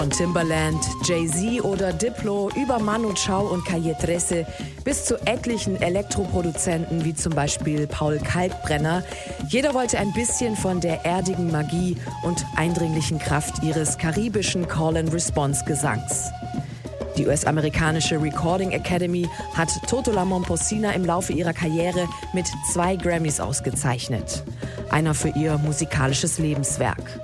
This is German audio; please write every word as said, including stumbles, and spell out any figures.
Von Timbaland, Jay-Z oder Diplo über Manu Chao und Calle trece bis zu etlichen Elektroproduzenten wie zum Beispiel Paul Kalkbrenner. Jeder wollte ein bisschen von der erdigen Magie und eindringlichen Kraft ihres karibischen Call-and-Response-Gesangs. Die U S-amerikanische Recording Academy hat Toto La Momposina im Laufe ihrer Karriere mit zwei Grammys ausgezeichnet. Einer für ihr musikalisches Lebenswerk.